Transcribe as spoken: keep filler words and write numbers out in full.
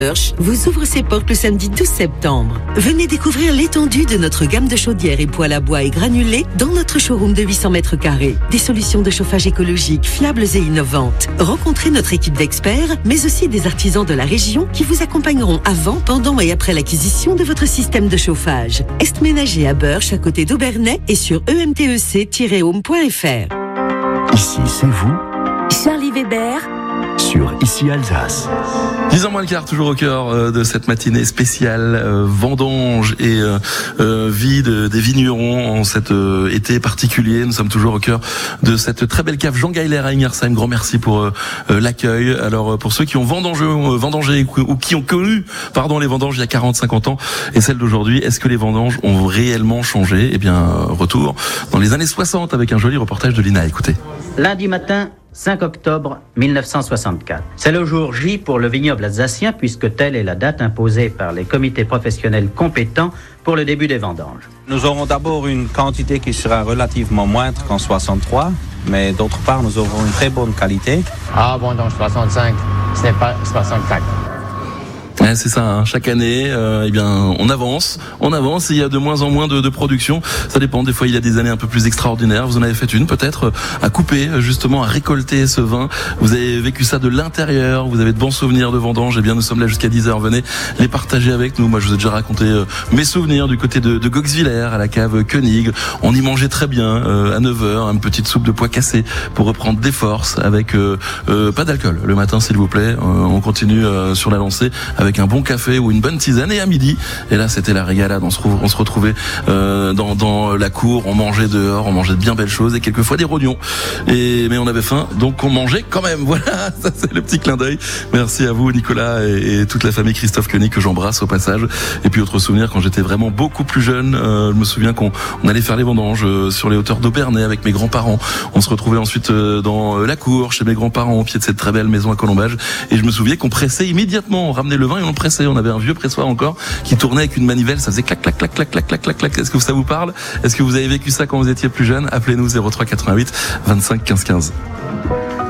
Birch vous ouvre ses portes le samedi douze septembre. Venez découvrir l'étendue de notre gamme de chaudières et poêles à bois et granulés dans notre showroom de huit cents mètres carrés. Des solutions de chauffage écologiques, fiables et innovantes. Rencontrez notre équipe d'experts, mais aussi des artisans de la région qui vous accompagneront avant, pendant et après l'acquisition de votre système de chauffage. Est ménager à Birch, à côté d'Aubernais et sur e m t e c tiret home point f r. Ici, c'est vous. Charlie Weber. Sur Ici Alsace. dix ans moins le quart, toujours au cœur euh, de cette matinée spéciale euh, vendange et euh, euh, vie de, des vignerons en cet euh, été particulier. Nous sommes toujours au cœur de cette très belle cave Jean Geiler à Ingersheim. Grand merci pour euh, euh, l'accueil. Alors euh, pour ceux qui ont vendangé, euh, vendangé ou qui ont connu pardon les vendanges il y a quarante cinquante ans et celles d'aujourd'hui, est-ce que les vendanges ont réellement changé? Eh bien, euh, retour dans les années soixante avec un joli reportage de Lina. Écoutez. Lundi matin, cinq octobre mille neuf cent soixante-quatre. C'est le jour J pour le vignoble alsacien puisque telle est la date imposée par les comités professionnels compétents pour le début des vendanges. Nous aurons d'abord une quantité qui sera relativement moindre qu'en soixante-trois, mais d'autre part nous aurons une très bonne qualité. Ah bon, donc soixante-cinq, ce n'est pas soixante-quatre. Ouais, c'est ça, hein. Chaque année, euh, eh bien, on avance, on avance et il y a de moins en moins de, de production. Ça dépend, des fois il y a des années un peu plus extraordinaires. Vous en avez fait une peut-être, euh, à couper, justement, à récolter ce vin. Vous avez vécu ça de l'intérieur, vous avez de bons souvenirs de vendange. Eh bien, nous sommes là jusqu'à dix heures, venez les partager avec nous. Moi, je vous ai déjà raconté euh, mes souvenirs du côté de, de Goxwiller, à la cave Koenig. On y mangeait très bien, euh, à neuf heures, une petite soupe de pois cassés pour reprendre des forces avec euh, euh, pas d'alcool le matin, s'il vous plaît. Euh, on continue euh, sur la lancée avec un bon café ou une bonne tisane et à midi. Et là, c'était la régalade. On se, on se retrouvait euh, dans, dans la cour, on mangeait dehors, on mangeait de bien belles choses et quelquefois des rognons. Et mais on avait faim, donc on mangeait quand même. Voilà, ça c'est le petit clin d'œil. Merci à vous, Nicolas et, et toute la famille Christophe Koenig que j'embrasse au passage. Et puis autre souvenir, quand j'étais vraiment beaucoup plus jeune, euh, je me souviens qu'on on allait faire les vendanges euh, sur les hauteurs d'Aubernais avec mes grands-parents. On se retrouvait ensuite euh, dans euh, la cour chez mes grands-parents au pied de cette très belle maison à Colombage. Et je me souviens qu'on pressait immédiatement, on ramenait le vin et on le pressait. On avait un vieux pressoir encore qui tournait avec une manivelle, ça faisait clac clac clac clac clac clac clac clac. Est-ce que ça vous parle? Est-ce que vous avez vécu ça quand vous étiez plus jeune? Appelez-nous zéro trois quatre-vingt-huit vingt-cinq quinze quinze.